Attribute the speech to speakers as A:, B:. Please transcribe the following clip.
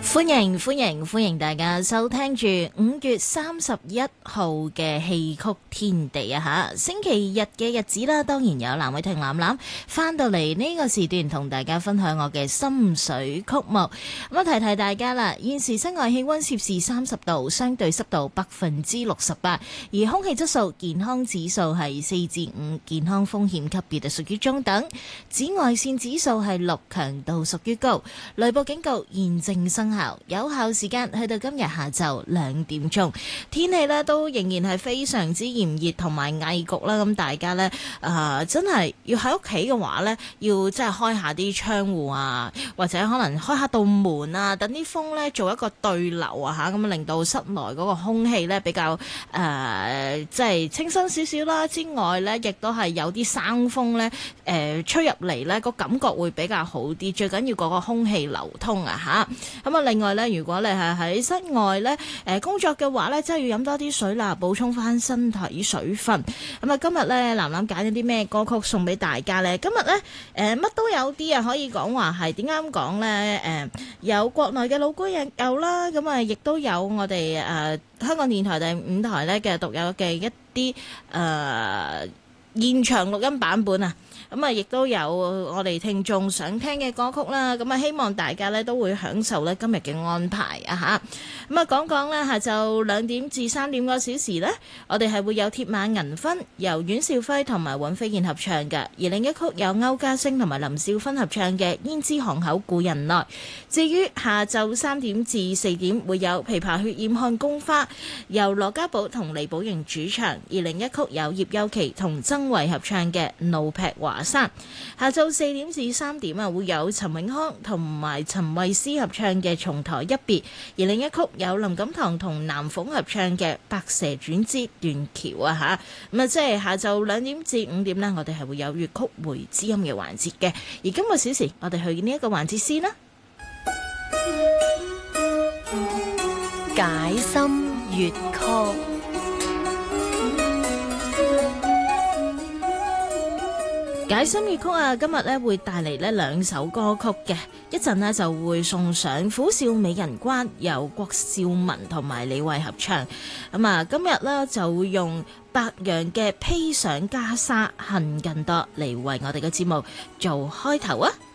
A: 歡迎大家收聽住5月31號嘅戲曲天地啊吓，星期日嘅日子啦，當然有藍偉霆藍藍翻到嚟呢個時段同大家分享我嘅心水曲目。咁提提大家啦，現時室外氣溫攝氏30度，相對濕度68%，而空氣質素健康指數係4至5，健康風險級別就屬於中等，紫外線指數係6，強度屬於高，雷暴警告現正生效，有效時間去到今日下晝2點鐘。天氣呢都仍然係非常之炎熱同埋翳焗啦，咁大家呢，真係要喺屋企嘅話呢，要即係開下啲窗戶啊，或者可能開下道門啊，等啲風呢做一個對流啊吓，咁令到室內嗰個空氣呢比較即係清新少少啦。之外呢，亦都係有啲生風呢吹入嚟呢，個感覺會比較好啲。最緊要嗰個空氣流通啊吓。咁啊，另外呢，如果你係喺室外呢工作嘅話呢，真係要飲多啲水啦，補充翻身體水分。咁啊，今日呢，藍藍揀咗啲咩歌曲送俾大家呢？今日呢，乜都有啲啊，可以講話係點啱講呢？有國內嘅老歌有啦，咁啊，亦都有我哋香港電台第5台呢嘅獨有嘅一啲現場錄音版本啊。咁啊，亦都有我哋聽眾想聽嘅歌曲啦。咁啊，希望大家咧都會享受咧今日嘅安排啊吓。咁啊，講講啦，下晝2點至3點個小時呢，我哋係會有鐵馬銀婚由阮兆輝同埋尹飛燕合唱嘅，而另一曲有歐嘉星同埋林少芬合唱嘅《胭脂巷口故人來》。至於下晝3點至4點會有琵琶血染漢宮花由羅家寶同李寶瑩主唱，而另一曲有葉優琪同曾慧合唱嘅《怒劈華山》。下晝4點至3點啊，會有陳永康同埋陳慧思合唱嘅《從台一別》，而另一曲有林錦棠同南鳳合唱嘅《白蛇傳之斷橋》啊吓。咁啊，即係下晝2點至5點呢，我哋係會有粵曲回知音嘅環節嘅。而今個小時，我哋去呢一個環節先啦。
B: 解心粵曲。
A: 解心粵曲啊，今日咧會帶嚟呢2首歌曲嘅，一陣呢就會送上《虎嘯美人關》由郭少文同埋李慧合唱。咁啊，今日呢就會用白楊嘅披上袈裟恨更多嚟為我哋嘅節目做開頭啊！